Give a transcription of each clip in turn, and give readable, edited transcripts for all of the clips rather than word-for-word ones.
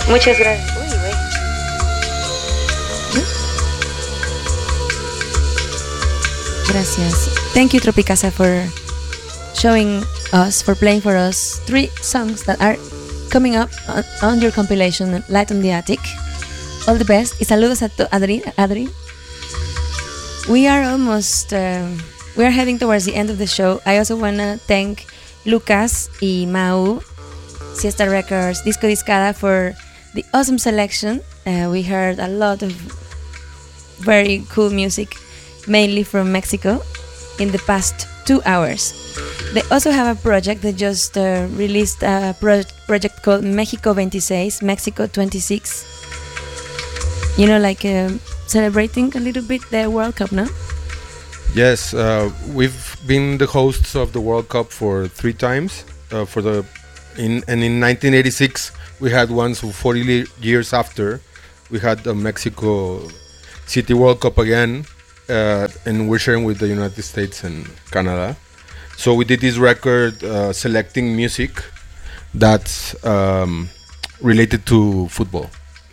Muchas gracias. Uy, güey. Gracias. Thank you, Tropicasa, for showing us, for playing for us 3 songs that are coming up on your compilation, Light on the Attic. All the best. Y saludos a Adri. We are almost, we are heading towards the end of the show. I also want to thank Lucas y Mau, Siesta Records, Disco Discada, for the awesome selection. We heard a lot of very cool music, mainly from Mexico, in the past 2 hours. They also have a project that just released a project called Mexico 26, Mexico 26. You know, like celebrating a little bit the World Cup, no? Yes, we've been the hosts of the World Cup for 3 times. In 1986 we had one, so 40 years after we had the Mexico City World Cup again, and we're sharing with the United States and Canada. So we did this record selecting music that's related to football.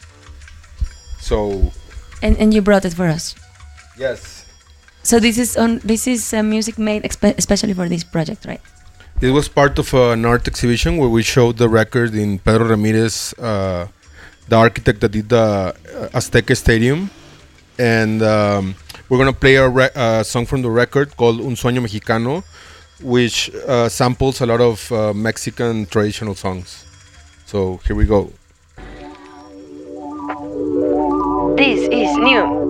So and you brought it for us. yes, So this is music made especially for this project, right? it was part of an art exhibition where we showed the record in Pedro Ramirez, the architect that did the Azteca Stadium, and we're gonna play a song from the record called Un Sueño Mexicano, which samples a lot of Mexican traditional songs. So here we go. This is new.